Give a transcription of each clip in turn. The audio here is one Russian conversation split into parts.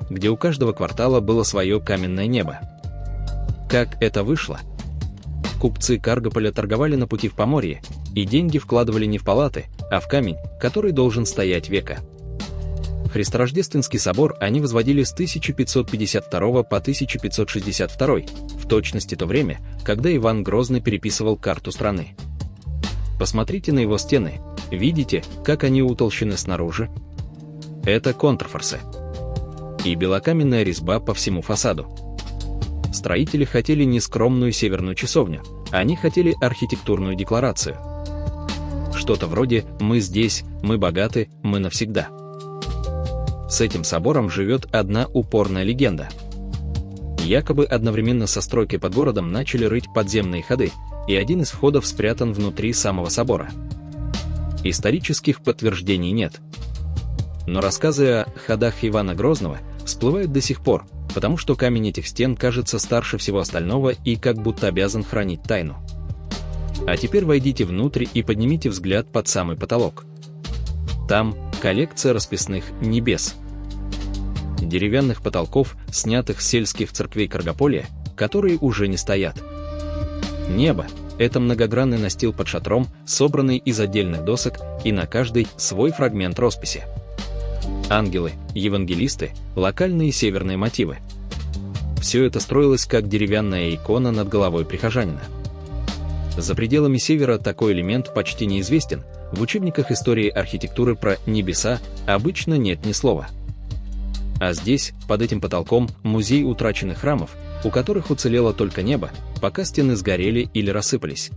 где у каждого квартала было свое каменное небо. Как это вышло? Купцы Каргополя торговали на пути в Поморье, и деньги вкладывали не в палаты, а в камень, который должен стоять века. Христорождественский собор они возводили с 1552 по 1562, в точности то время, когда Иван Грозный переписывал карту страны. Посмотрите на его стены, видите, как они утолщены снаружи? Это контрфорсы. И белокаменная резьба по всему фасаду. Строители хотели не скромную северную часовню, они хотели архитектурную декларацию. Что-то вроде «мы здесь, мы богаты, мы навсегда». С этим собором живет одна упорная легенда. Якобы одновременно со стройкой под городом начали рыть подземные ходы, и один из входов спрятан внутри самого собора. Исторических подтверждений нет. Но рассказы о ходах Ивана Грозного всплывают до сих пор, потому что камень этих стен кажется старше всего остального и как будто обязан хранить тайну. А теперь войдите внутрь и поднимите взгляд под самый потолок. Там коллекция расписных небес. Деревянных потолков, снятых с сельских церквей Каргополя, которые уже не стоят. Небо — это многогранный настил под шатром, собранный из отдельных досок, и на каждой свой фрагмент росписи. Ангелы, евангелисты, локальные северные мотивы. Все это строилось как деревянная икона над головой прихожанина. За пределами севера такой элемент почти неизвестен, в учебниках истории архитектуры про небеса обычно нет ни слова. А здесь, под этим потолком, музей утраченных храмов, у которых уцелело только небо, пока стены сгорели или рассыпались.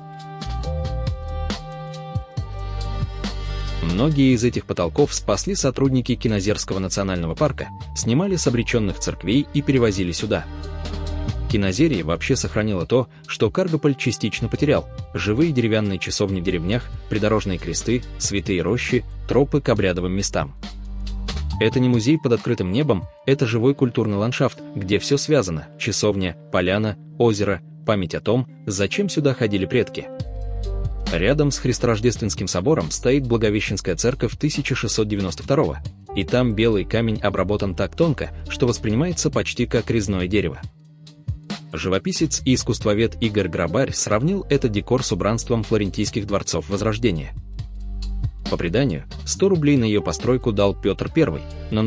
Многие из этих потолков спасли сотрудники Кинозерского национального парка, снимали с обреченных церквей и перевозили сюда. Кинозерье вообще сохранило то, что Каргополь частично потерял: живые деревянные часовни в деревнях, придорожные кресты, святые рощи, тропы к обрядовым местам. Это не музей под открытым небом, это живой культурный ландшафт, где все связано: часовня, поляна, озеро, память о том, зачем сюда ходили предки. Рядом с Христорождественским собором стоит Благовещенская церковь 1692, и там белый камень обработан так тонко, что воспринимается почти как резное дерево. Живописец и искусствовед Игорь Грабарь сравнил этот декор с убранством флорентийских дворцов Возрождения. По преданию, 100 рублей на ее постройку дал Петр I, но